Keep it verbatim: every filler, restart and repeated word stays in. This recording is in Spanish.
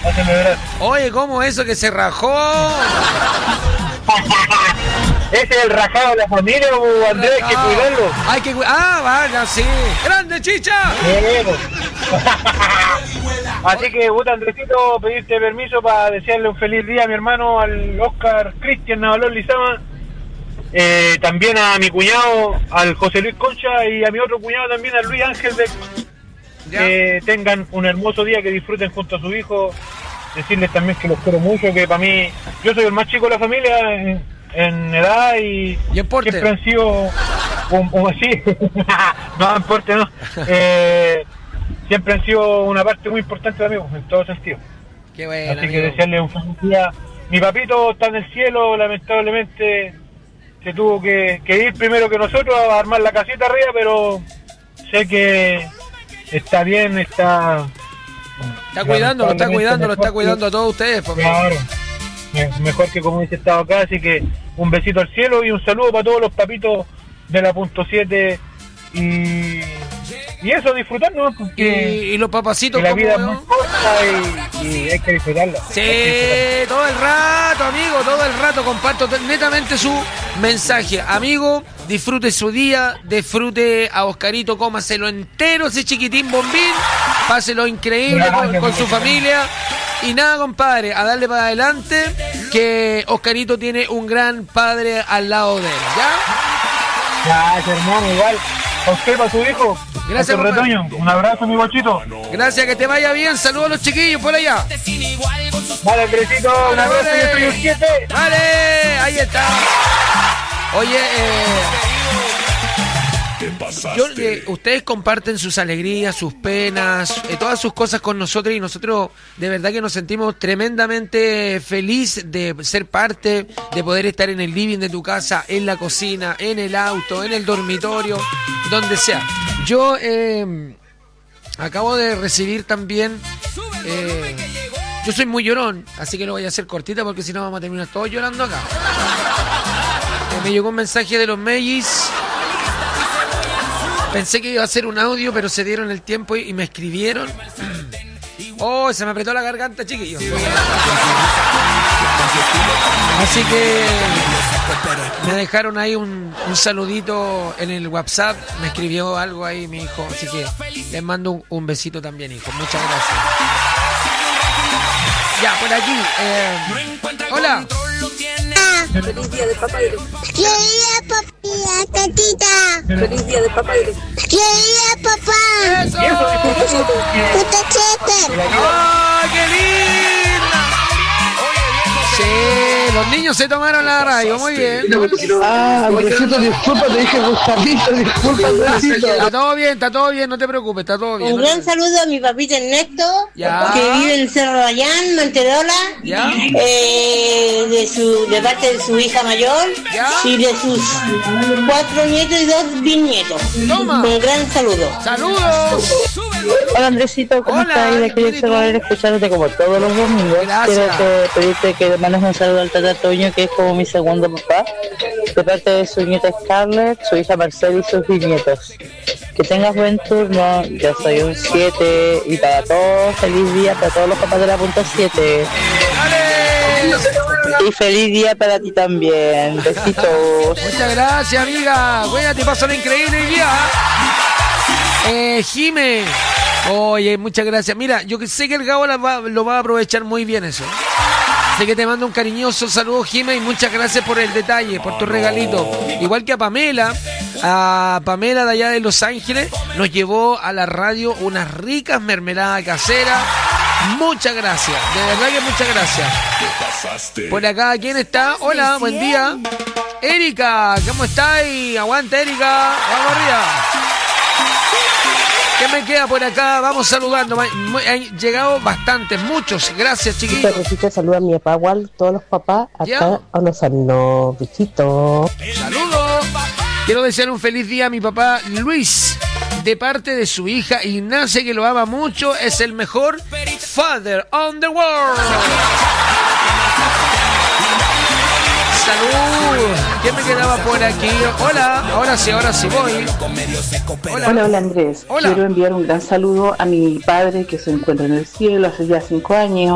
Hazme ver. Oye, ¿cómo eso que se rajó? Ese es el rajado de la familia, Andrés, hay que cuidarlo. Hay que cuidarlo. Ah, vaya, sí. ¡Grande, Chicha! Así que, puta, Andresito, pedirte permiso para desearle un feliz día a mi hermano, al Oscar Cristian Navalón Lizama. Eh, también a mi cuñado, al José Luis Concha, y a mi otro cuñado también, al Luis Ángel Beck. Que tengan un hermoso día, que disfruten junto a su hijo. Decirles también que los quiero mucho, que para mí, yo soy el más chico de la familia en, en edad y, ¿Y en porte? Siempre han sido un, un así, no en porte no, eh, siempre han sido una parte muy importante de amigos, en todo sentido. Qué bueno, así amigo. que desearles un feliz día. Mi papito está en el cielo, lamentablemente se tuvo que, que ir primero que nosotros a armar la casita arriba, pero sé que está bien, está... Está cuidando, lo está cuidando, lo está cuidando a todos ustedes. Porque... Claro, mejor que como dice estado acá, así que un besito al cielo y un saludo para todos los papitos de la punto siete y, y eso, disfrutar, ¿no? Y, y los papacitos, la vida es ¿no? muy corta y, y hay que disfrutarla. Sí, que disfrutarla. todo el rato, amigo, todo el rato comparto netamente su mensaje. Amigo, disfrute su día, disfrute a Oscarito, cómaselo entero, ese chiquitín bombín, páselo increíble con, con su familia. Y nada, compadre, a darle para adelante, que Oscarito tiene un gran padre al lado de él, ¿ya? Gracias, hermano, igual. A usted, para su hijo. Gracias, Retoño. Un abrazo, mi guachito. Gracias, que te vaya bien. Saludos a los chiquillos por allá. Vale, Andresito, un abrazo, yo soy un siete. Vale, ahí está. Oye, eh... Yo, eh, ustedes comparten sus alegrías, sus penas, eh, todas sus cosas con nosotros y nosotros de verdad que nos sentimos tremendamente feliz de ser parte, de poder estar en el living de tu casa, en la cocina, en el auto, en el dormitorio, donde sea. Yo eh, acabo de recibir también, eh, yo soy muy llorón, así que lo voy a hacer cortita porque si no vamos a terminar todos llorando acá. Eh, me llegó un mensaje de los Mellis. Pensé que iba a hacer un audio, pero se dieron el tiempo y me escribieron. Oh, se me apretó la garganta, chiquillos. Así que me dejaron ahí un, un saludito en el WhatsApp. Me escribió algo ahí mi hijo. Así que les mando un, un besito también, hijo. Muchas gracias. Ya, por aquí. Eh, hola. Feliz día de papá y de... Feliz día, papi, tatita. Feliz día de papá y de... Feliz día, papá. ¡Eso! Puta chete. ¡Ay, qué linda! Sí, los niños se tomaron la radio, muy bien. Ah, Andresito, disculpa, te dije Gustavito, disculpa, Andresito. Está todo bien, está todo bien, no te preocupes, está todo bien. Un gran saludo a mi papita Ernesto, Ya. que vive en el Cerro Bayán, Manterola, Ya. eh, de su de parte de su hija mayor Ya. y de sus cuatro nietos y dos bisnietos. Toma. Un gran saludo. ¡Saludos! Hola Andresito, ¿cómo Hola, estás? De aquí de ¿y tú? Cerro Bayán, escuchándote como todos los domingos. Gracias. Quiero que, pedirte que le mandes un saludo al Tata Toño, que es como mi segundo papá, de parte de su nieta Scarlett, su hija Marcela y sus bisnietos. Que tengas buen turno, yo soy un siete y para todos, feliz día para todos los papás de la punta siete. ¡Dale! Y feliz día para ti también, besitos. Muchas gracias, amiga. Cuídate, pásalo increíble hoy día. Eh, Jime. Oye, muchas gracias. Mira, yo que sé que el Gabo la va, lo va a aprovechar muy bien eso. Así que te mando un cariñoso saludo, Jime, y muchas gracias por el detalle, por tu regalito. Igual que a Pamela, a Pamela de allá de Los Ángeles, nos llevó a la radio unas ricas mermeladas caseras. Muchas gracias, de verdad que muchas gracias. Por acá, ¿quién está? Hola, buen día. Erika, ¿cómo estáis? Aguanta, Erika, vamos arriba. ¿Qué me queda por acá? Vamos saludando. Han llegado bastantes, muchos. Gracias, chiquillos. Rosita, saluda a mi papá, igual, todos los papás, acá Ya. a los alumnos, besitos. Saludos. Quiero desear un feliz día a mi papá Luis, de parte de su hija Ignacia, que lo ama mucho. Es el mejor father on the world. Salud. ¿Quién me quedaba por aquí? Hola, ahora sí, ahora sí voy. Hola, Hola, hola Andrés. Hola. Quiero enviar un gran saludo a mi padre que se encuentra en el cielo hace ya cinco años.